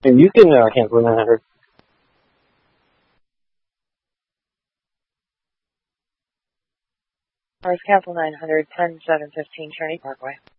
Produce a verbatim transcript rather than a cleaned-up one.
And you can uh, cancel nine hundred. Cars cancel nine hundred, ten seven fifteen Trinity Parkway.